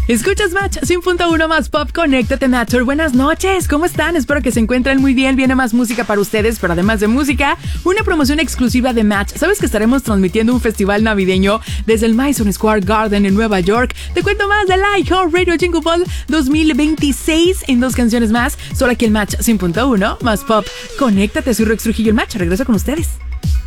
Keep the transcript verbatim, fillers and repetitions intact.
Escuchas Match cien punto uno más Pop, conéctate Matcher. Buenas noches, ¿cómo están? Espero que se encuentren muy bien. Viene más música para ustedes, pero además de música, una promoción exclusiva de Match. ¿Sabes que estaremos transmitiendo un festival navideño desde el Madison Square Garden en Nueva York? Te cuento más de iHeartRadio Jingle Ball dos mil veintiséis en dos canciones más, solo aquí el Match cien punto uno más Pop. Conéctate, soy Rex Trujillo, el Match. Regreso con ustedes.